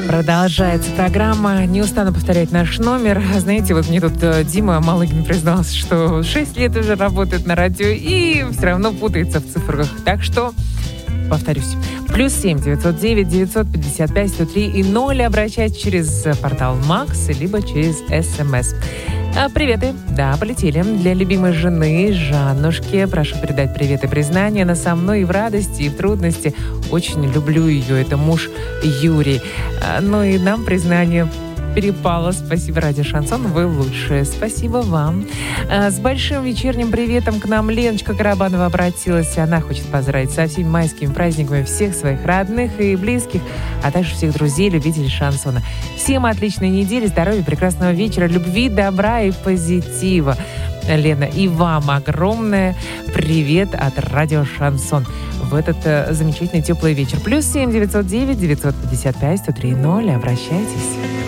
Продолжается программа. Не устану повторять наш номер. Знаете, вот мне тут Дима Малыгин признался, что 6 лет уже работает на радио и все равно путается в цифрах. Так что, повторюсь, +7 909 955 103 и 0. Обращайтесь через портал Макс, либо через СМС. Приветы. Да, полетели. Для любимой жены Жаннушки. Прошу передать привет и признание. Она со мной и в радости, и в трудности. Очень люблю ее. Это муж Юрий. Ну и нам признание перепало. Спасибо, радио Шансон. Вы лучшие. Спасибо вам. С большим вечерним приветом к нам Леночка Карабанова обратилась. Она хочет поздравить со всеми майскими праздниками всех своих родных и близких, а также всех друзей, любителей шансона. Всем отличной недели, здоровья, прекрасного вечера, любви, добра и позитива. Лена, и вам огромное привет от радио Шансон в этот замечательный теплый вечер. +7 909 955 103 0. Обращайтесь.